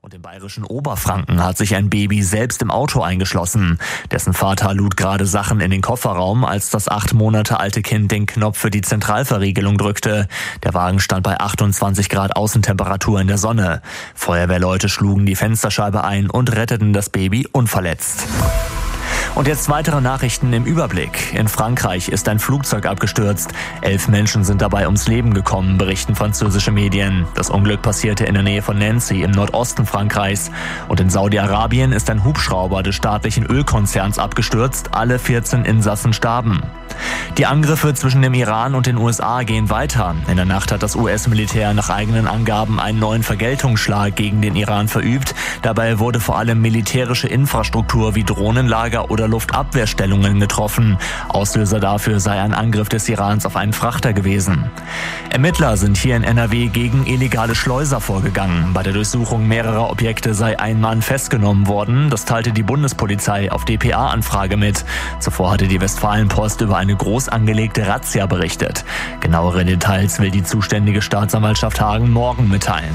Und im bayerischen Oberfranken hat sich ein Baby selbst im Auto eingeschlossen. Dessen Vater lud gerade Sachen in den Kofferraum, als das 8 Monate alte Kind den Knopf für die Zentralverriegelung drückte. Der Wagen stand bei 28 Grad Außentemperatur in der Sonne. Feuerwehrleute schlugen die Fensterscheibe ein und retteten das Baby unverletzt. Und jetzt weitere Nachrichten im Überblick. In Frankreich ist ein Flugzeug abgestürzt. 11 Menschen sind dabei ums Leben gekommen, berichten französische Medien. Das Unglück passierte in der Nähe von Nancy im Nordosten Frankreichs. Und in Saudi-Arabien ist ein Hubschrauber des staatlichen Ölkonzerns abgestürzt. Alle 14 Insassen starben. Die Angriffe zwischen dem Iran und den USA gehen weiter. In der Nacht hat das US-Militär nach eigenen Angaben einen neuen Vergeltungsschlag gegen den Iran verübt. Dabei wurde vor allem militärische Infrastruktur wie Drohnenlager oder Luftabwehrstellungen getroffen. Auslöser dafür sei ein Angriff des Irans auf einen Frachter gewesen. Ermittler sind hier in NRW gegen illegale Schleuser vorgegangen. Bei der Durchsuchung mehrerer Objekte sei ein Mann festgenommen worden. Das teilte die Bundespolizei auf dpa-Anfrage mit. Zuvor hatte die Westfalenpost über eine groß angelegte Razzia berichtet. Genauere Details will die zuständige Staatsanwaltschaft Hagen morgen mitteilen.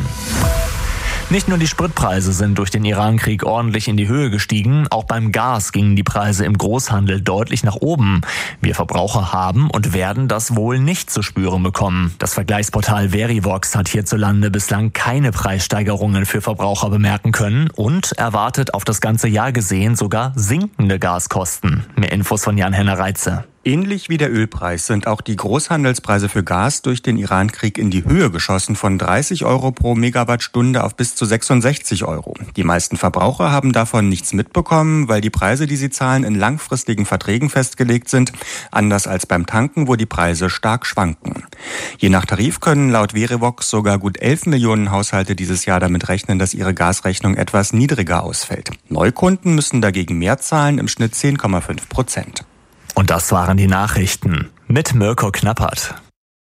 Nicht nur die Spritpreise sind durch den Iran-Krieg ordentlich in die Höhe gestiegen, auch beim Gas gingen die Preise im Großhandel deutlich nach oben. Wir Verbraucher haben und werden das wohl nicht zu spüren bekommen. Das Vergleichsportal Verivox hat hierzulande bislang keine Preissteigerungen für Verbraucher bemerken können und erwartet auf das ganze Jahr gesehen sogar sinkende Gaskosten. Mehr Infos von Jan-Henner Reitze. Ähnlich wie der Ölpreis sind auch die Großhandelspreise für Gas durch den Iran-Krieg in die Höhe geschossen, von 30 Euro pro Megawattstunde auf bis zu 66 Euro. Die meisten Verbraucher haben davon nichts mitbekommen, weil die Preise, die sie zahlen, in langfristigen Verträgen festgelegt sind, anders als beim Tanken, wo die Preise stark schwanken. Je nach Tarif können laut Verivox sogar gut 11 Millionen Haushalte dieses Jahr damit rechnen, dass ihre Gasrechnung etwas niedriger ausfällt. Neukunden müssen dagegen mehr zahlen, im Schnitt 10,5%. Und das waren die Nachrichten mit Mirko Knappert.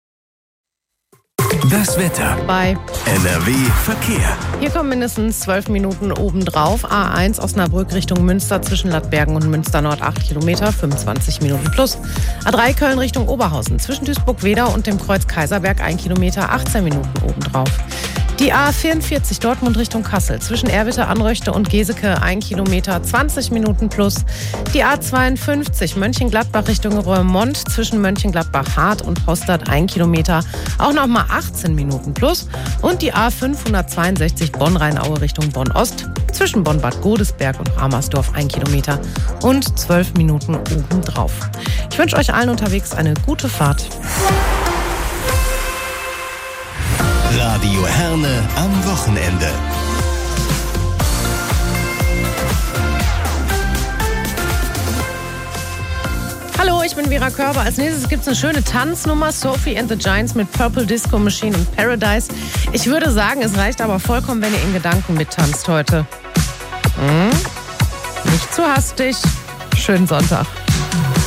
Das Wetter bei NRW Verkehr. Hier kommen mindestens 12 Minuten obendrauf. A1 Osnabrück Richtung Münster zwischen Lattbergen und Münster Nord 8 Kilometer, 25 Minuten plus. A3 Köln Richtung Oberhausen zwischen Duisburg-Wedau und dem Kreuz Kaiserberg 1 Kilometer, 18 Minuten obendrauf. Die A44 Dortmund Richtung Kassel zwischen Erwitte-Anröchte und Geseke 1 Kilometer, 20 Minuten plus. Die A52 Mönchengladbach Richtung Roermond zwischen Mönchengladbach-Hart und Hostad 1 Kilometer, auch nochmal 18 Minuten plus. Und die A562 Bonn-Rheinaue Richtung Bonn-Ost zwischen Bonn-Bad Godesberg und Ramersdorf 1 Kilometer und 12 Minuten obendrauf. Ich wünsche euch allen unterwegs eine gute Fahrt. Radio Herne am Wochenende. Hallo, ich bin Vera Körber. Als nächstes gibt es eine schöne Tanznummer. Sophie and the Giants mit Purple Disco Machine in Paradise. Ich würde sagen, es reicht aber vollkommen, wenn ihr in Gedanken mittanzt heute. Nicht zu hastig. Schönen Sonntag.